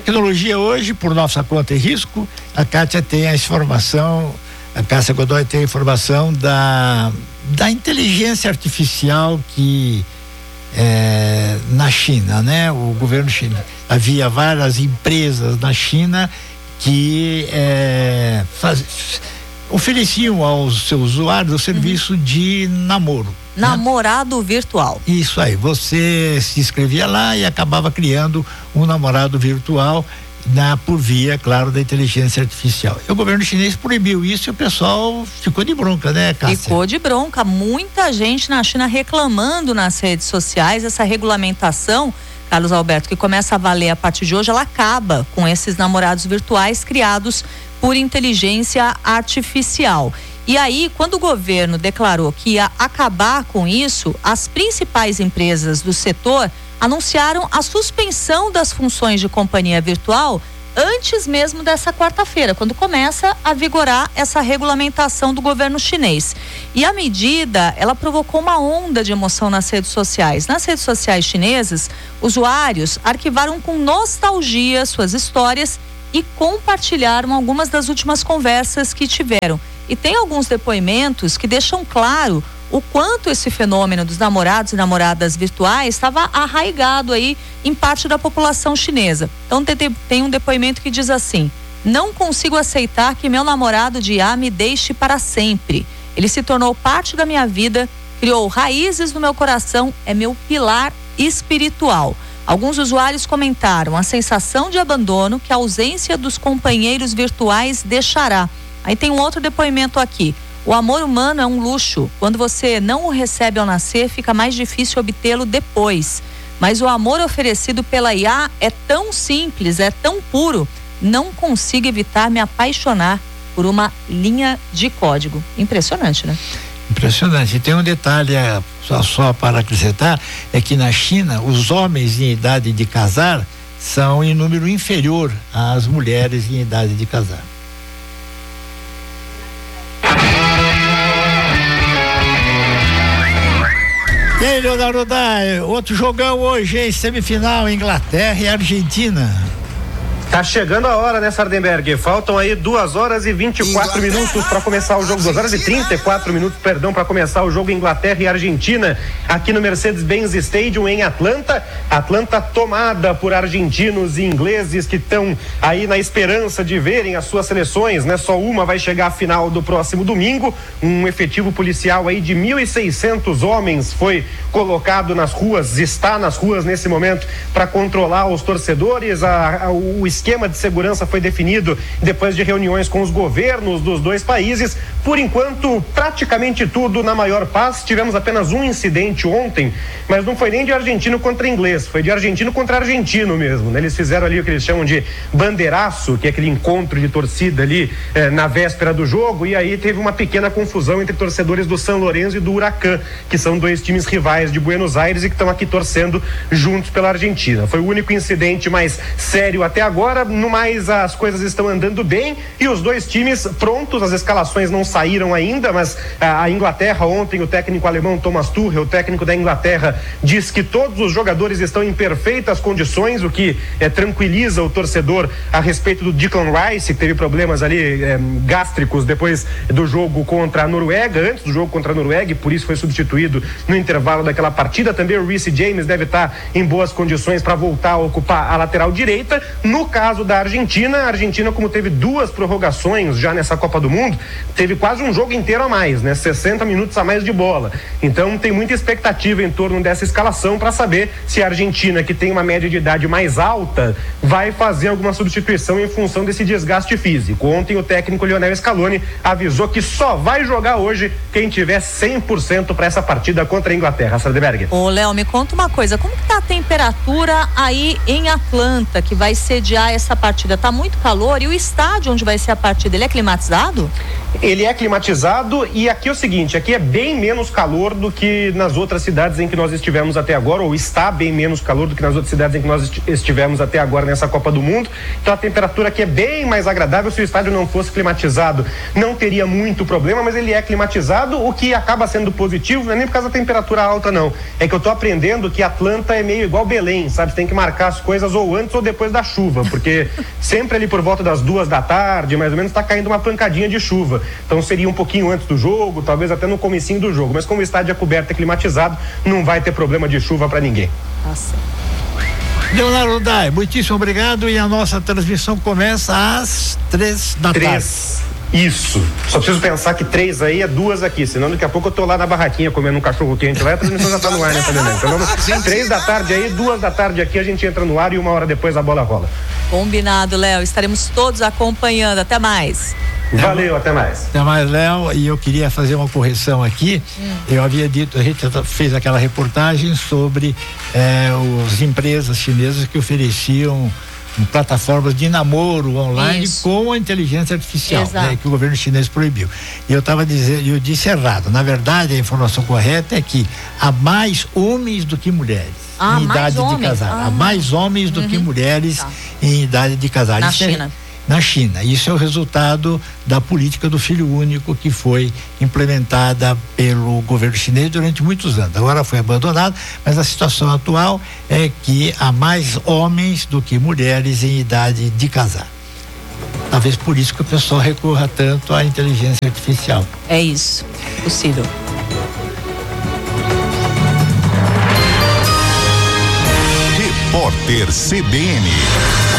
Tecnologia hoje, por nossa conta e risco, a Kátia tem a informação, a Cássia Godoy tem a informação da inteligência artificial que na China, né? O governo chinês, havia várias empresas na China que ofereciam aos seus usuários o serviço de namoro. Namorado virtual. Isso aí, você se inscrevia lá e acabava criando um namorado virtual por via, claro, da inteligência artificial. E o governo chinês proibiu isso e o pessoal ficou de bronca, né, Cássia? Ficou de bronca. Muita gente na China reclamando nas redes sociais. Essa regulamentação, Carlos Alberto, que começa a valer a partir de hoje, ela acaba com esses namorados virtuais criados por inteligência artificial. E aí, quando o governo declarou que ia acabar com isso, as principais empresas do setor anunciaram a suspensão das funções de companhia virtual antes mesmo dessa quarta-feira, quando começa a vigorar essa regulamentação do governo chinês. E a medida, ela provocou uma onda de emoção nas redes sociais. Nas redes sociais chinesas, usuários arquivaram com nostalgia suas histórias e compartilharam algumas das últimas conversas que tiveram. E tem alguns depoimentos que deixam claro o quanto esse fenômeno dos namorados e namoradas virtuais estava arraigado aí em parte da população chinesa. Então tem um depoimento que diz assim: não consigo aceitar que meu namorado de IA me deixe para sempre. Ele se tornou parte da minha vida, criou raízes no meu coração, é meu pilar espiritual. Alguns usuários comentaram a sensação de abandono que a ausência dos companheiros virtuais deixará. Aí tem um outro depoimento aqui. O amor humano é um luxo. Quando você não o recebe ao nascer, fica mais difícil obtê-lo depois. Mas o amor oferecido pela IA é tão simples, é tão puro. Não consigo evitar me apaixonar por uma linha de código. Impressionante, né? Impressionante. E tem um detalhe só para acrescentar, é que na China os homens em idade de casar são em número inferior às mulheres em idade de casar. E aí, Leonardo Dai, outro jogão hoje, hein? Semifinal, Inglaterra e Argentina. Tá chegando a hora, né, Sardenberg? Faltam aí 2 horas e 24 minutos para começar o jogo. 2 horas e 34 minutos, perdão, para começar o jogo Inglaterra e Argentina, aqui no Mercedes-Benz Stadium em Atlanta. Atlanta tomada por argentinos e ingleses que estão aí na esperança de verem as suas seleções, né? Só uma vai chegar à final do próximo domingo. Um efetivo policial aí de 1.600 homens foi colocado nas ruas, está nas ruas nesse momento para controlar os torcedores. O esquema de segurança foi definido depois de reuniões com os governos dos dois países. Por enquanto, praticamente tudo na maior paz. Tivemos apenas um incidente ontem, mas não foi nem de argentino contra inglês, foi de argentino contra argentino mesmo, né? Eles fizeram ali o que eles chamam de bandeiraço, que é aquele encontro de torcida ali na véspera do jogo, e aí teve uma pequena confusão entre torcedores do São Lourenço e do Huracán, que são dois times rivais de Buenos Aires e que estão aqui torcendo juntos pela Argentina. Foi o único incidente mais sério até agora. No mais, as coisas estão andando bem e os dois times prontos. As escalações não saíram ainda, mas a Inglaterra ontem, o técnico alemão Thomas Tuchel, o técnico da Inglaterra, diz que todos os jogadores estão em perfeitas condições, o que tranquiliza o torcedor a respeito do Declan Rice, que teve problemas ali gástricos depois do jogo contra a Noruega, antes do jogo contra a Noruega, e por isso foi substituído no intervalo daquela partida. Também o Reece James deve estar em boas condições para voltar a ocupar a lateral direita. No caso da Argentina, a Argentina, como teve 2 prorrogações já nessa Copa do Mundo, teve quase um jogo inteiro a mais, né? 60 minutos a mais de bola. Então tem muita expectativa em torno dessa escalação para saber se a Argentina, que tem uma média de idade mais alta, vai fazer alguma substituição em função desse desgaste físico. Ontem o técnico Lionel Scaloni avisou que só vai jogar hoje quem tiver 100% para essa partida contra a Inglaterra. Sardenberg. Ô, Léo, me conta uma coisa, como que tá a temperatura aí em Atlanta, que vai sediar essa partida? Tá muito calor e o estádio onde vai ser a partida, ele é climatizado? Ele é climatizado e aqui é o seguinte, aqui é bem menos calor do que nas outras cidades em que nós estivemos até agora, ou está bem menos calor do que nas outras cidades em que nós estivemos até agora nessa Copa do Mundo. Então a temperatura aqui é bem mais agradável. Se o estádio não fosse climatizado, não teria muito problema, mas ele é climatizado, o que acaba sendo positivo, não é nem por causa da temperatura alta não, é que eu tô aprendendo que Atlanta é meio igual Belém, sabe? Você tem que marcar as coisas ou antes ou depois da chuva, porque sempre ali por volta das 2h, mais ou menos, está caindo uma pancadinha de chuva. Então seria um pouquinho antes do jogo, talvez até no comecinho do jogo. Mas como o estádio é coberto e climatizado, não vai ter problema de chuva para ninguém. Nossa. Leonardo Dai, muitíssimo obrigado, e a nossa transmissão começa às 3h. Isso. Só preciso pensar que 3 aí é 2 aqui, senão daqui a pouco eu tô lá na barraquinha comendo um cachorro quente lá e a transmissão já tá no ar, né, Tadeu? Então, 3h aí, 2h aqui, a gente entra no ar e 1 hora depois a bola rola. Combinado, Léo. Estaremos todos acompanhando. Até mais. Valeu, até mais. Até mais, Léo. E eu queria fazer uma correção aqui. Eu havia dito, a gente fez aquela reportagem sobre as empresas chinesas que ofereciam plataformas de namoro online com a inteligência artificial, né, que o governo chinês proibiu. E eu estava dizendo, eu disse errado. Na verdade, a informação correta é que há mais homens do que mulheres em idade de casar. Há mais homens do que mulheres em idade de casar. Na China. Na China. Isso é o resultado da política do filho único que foi implementada pelo governo chinês durante muitos anos. Agora foi abandonado, mas a situação atual é que há mais homens do que mulheres em idade de casar. Talvez por isso que o pessoal recorra tanto à inteligência artificial. É isso, possível. Repórter CBN.